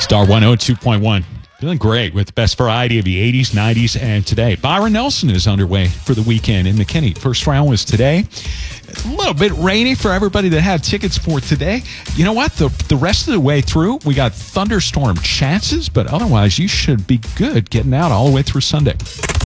Star 102.1. Feeling great with the best variety of the 80s, 90s, and today. Byron Nelson is underway for the weekend in McKinney. First round was today. It's a little bit rainy for everybody that had tickets for today. You know what? The rest of the way through, we got thunderstorm chances, but otherwise you should be good getting out all the way through Sunday.